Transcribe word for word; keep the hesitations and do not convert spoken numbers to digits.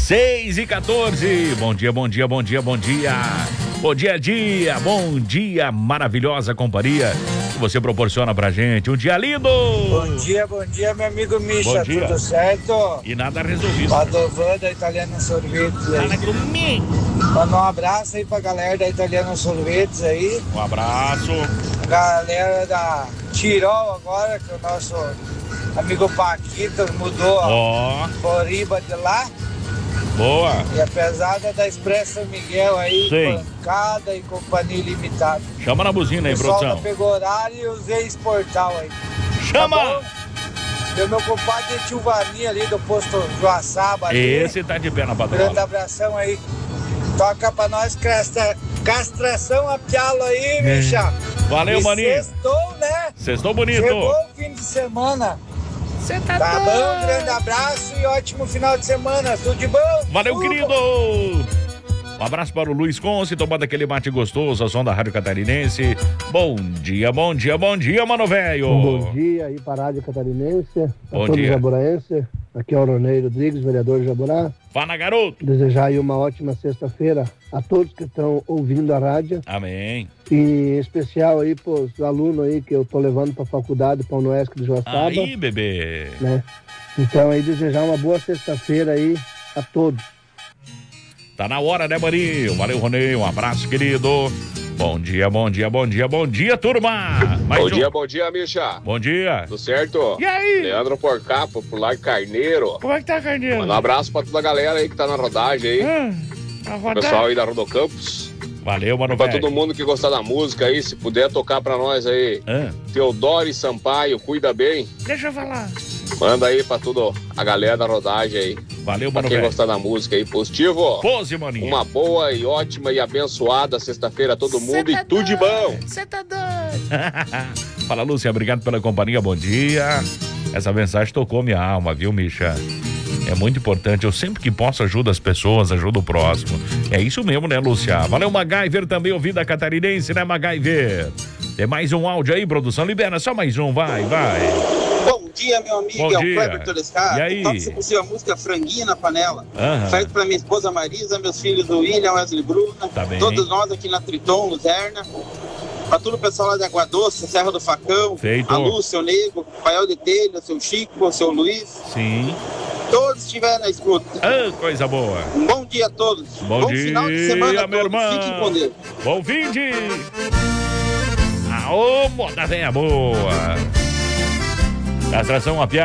seis e quatorze. Bom dia, bom dia, bom dia, bom dia. Bom dia, dia, bom dia, maravilhosa companhia que você proporciona pra gente. Um dia lindo. Bom dia, bom dia, meu amigo Misha, tudo certo? E nada resolvido. Padovan da Italiana Sorvetes aí. Manda um abraço aí pra galera da Italiana Sorvetes aí. Um abraço. Galera da Tirol agora, que o nosso amigo Paquito mudou Ó. a Floriba de lá. Boa. E a pesada da Expresso São Miguel aí, Sim. Pancada e Companhia Limitada. Chama na buzina aí, Pessoal produção. da Pegorari e os ex-portal aí. Chama! Tá Tem meu compadre Tio Vaninho ali do posto Joaçaba ali. Esse tá de pé na Grande patroa. abração aí. Toca pra nós castra... castração a pialo aí, bicha. Valeu, e maninho. Sextou, né? Sextou bonito. Chegou o fim de semana. Você tá, Tá doido. bom, grande abraço e ótimo final de semana. Tudo de bom? Valeu, Tudo. querido. Um abraço para o Luiz Conce, tomando aquele mate gostoso, a som da Rádio Catarinense. Bom dia, bom dia, bom dia, mano velho. Bom dia aí para a Rádio Catarinense, a Bom todo dia. Jaboraense. Aqui é o Ronei Rodrigues, vereador de Jaborá. Fala, garoto. Desejar aí uma ótima sexta-feira a todos que estão ouvindo a rádio. Amém. E em especial aí pros alunos aí que eu tô levando para a faculdade, para o Unoesc de Joaçaba. Aí, bebê. Né? Então aí desejar uma boa sexta-feira aí a todos. Tá na hora, né, Marinho? Valeu, Ronei. Um abraço, querido. Bom dia, bom dia, bom dia, bom dia, turma. Mais Bom um. dia, bom dia, Misha. Bom dia. Tudo certo? E aí? Leandro Porcapo, pro Largo Carneiro. Como é que tá, Carneiro? Manda um abraço pra toda a galera aí que tá na rodagem aí. Ah, a rodar. Pessoal aí da Rodocampos. Valeu, mano Pra velho. todo mundo que gostar da música aí, se puder tocar pra nós aí. Ah. Teodoro e Sampaio, cuida bem. Deixa eu falar. Manda aí pra toda a galera da rodagem aí. Valeu, Pra mano quem velho. gostar da música aí, positivo. Pose, maninho. Uma boa e ótima e abençoada sexta-feira a todo Cê mundo tá e tudo de doido. bom. Você tá doido. Fala, Lúcia, obrigado pela companhia, bom dia. Essa mensagem tocou minha alma, viu, Misha? É muito importante, eu sempre que posso ajudo as pessoas, ajudo o próximo. É isso mesmo, né, Lúcia? Valeu, MacGyver, também ouvindo a Catarinense, né, MacGyver? Tem mais um áudio aí, produção, libera só mais um, vai, vai. Bom dia, meu amigo, Bom é o dia. Kleber Torescar. E aí? Toca, se possível, a música Franguinha na Panela. Aham. Feito pra minha esposa Marisa, meus filhos o William, Wesley Bruna, Tá bem. todos nós aqui na Triton, Luzerna. Pra todo o pessoal lá de Água Doce, Serra do Facão, Feito. a Lúcia, o Nego, o Paiol de Telha, o seu Chico, o seu Luiz, Sim. todos estiverem na escuta. Ah, coisa boa. Um bom dia a todos. Bom, dia, final de semana a minha todos. irmã. Fiquem com Deus. Bom fim de... Aô, moda velha boa. Castração a piada.